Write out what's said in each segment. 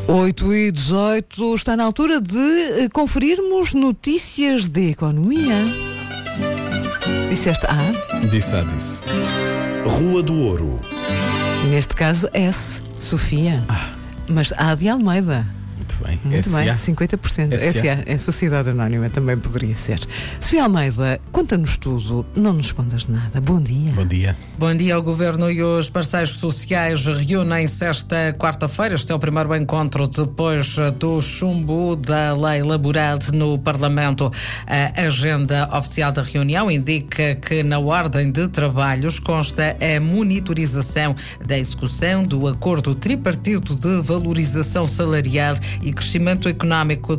8h18, está na altura de conferirmos notícias de economia. Disseste A? Disse. Rua do Ouro. Neste caso, S, Sofia. Mas A de Almeida. Muito bem. Muito SA. bem, 50%. SA é Sociedade Anónima, também poderia ser. Sofia Almeida, conta-nos tudo, não nos escondas nada. Bom dia. Bom dia. Bom dia. O Governo e os parceiros sociais reúnem-se esta quarta-feira. Este é o primeiro encontro depois do chumbo da lei laboral no Parlamento. A agenda oficial da reunião indica que na ordem de trabalhos consta a monitorização da execução do acordo tripartito de valorização salarial e crescimento económico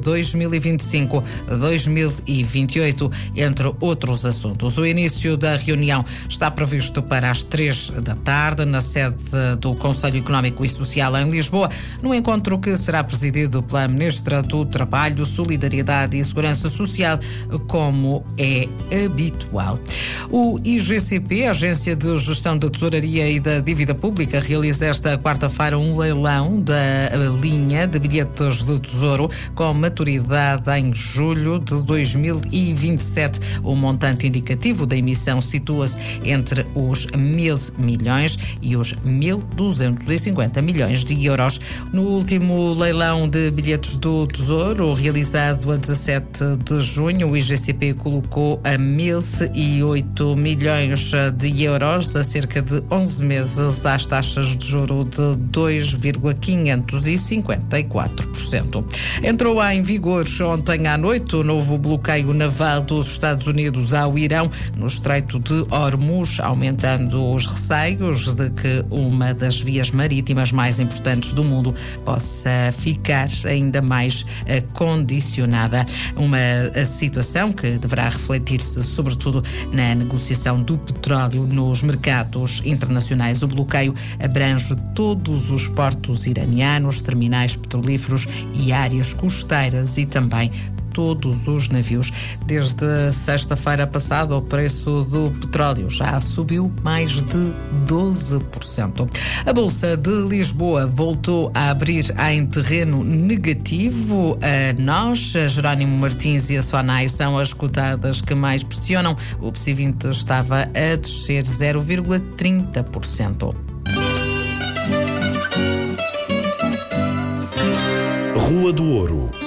2025-2028, entre outros assuntos. O início da reunião está previsto para as 3 da tarde, na sede do Conselho Económico e Social em Lisboa, num encontro que será presidido pela Ministra do Trabalho, Solidariedade e Segurança Social, como é habitual. O IGCP, a Agência de Gestão da Tesouraria e da Dívida Pública, realiza esta quarta-feira um leilão da linha de bilhetes de Tesouro com maturidade em julho de 2027. O montante indicativo da emissão situa-se entre os 1.000 milhões e os 1.250 milhões de euros. No último leilão de bilhetes do Tesouro, realizado a 17 de junho, o IGCP colocou a 1.008 milhões de euros a cerca de 11 meses às taxas de juros de 2,554%. Entrou em vigor ontem à noite o novo bloqueio naval dos Estados Unidos ao Irão no Estreito de Hormuz, aumentando os receios de que uma das vias marítimas mais importantes do mundo possa ficar ainda mais condicionada. Uma situação que deverá refletir-se sobretudo na negociação do petróleo nos mercados internacionais. O bloqueio abrange todos os portos iranianos, terminais petrolíferos e áreas costeiras e também todos os navios. Desde sexta-feira passada, o preço do petróleo já subiu mais de 12%. A Bolsa de Lisboa voltou a abrir em terreno negativo. A Nós, a Jerónimo Martins e a Sonai são as cotadas que mais pressionam. O PSI 20 estava a descer 0,30%. Rua do Ouro.